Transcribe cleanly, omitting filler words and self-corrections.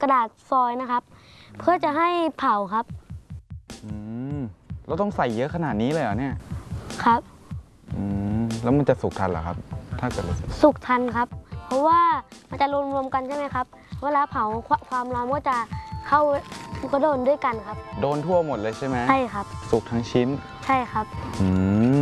ระดาษฟอยล์นะครับเพื่อจะให้เผาครับเราต้องใส่เยอะขนาดนี้เลยเหรอเนี่ยครับแล้วมันจะสุกทันเหรอครับถ้าเกิดเราสุกทันครับเพราะว่ามันจะรวมกันใช่ไหมครับเวลาเผาความร้อนก็จะเข้าก็โดนด้วยกันครับโดนทั่วหมดเลยใช่ไหมใช่ครับสุกทั้งชิ้นใช่ครับ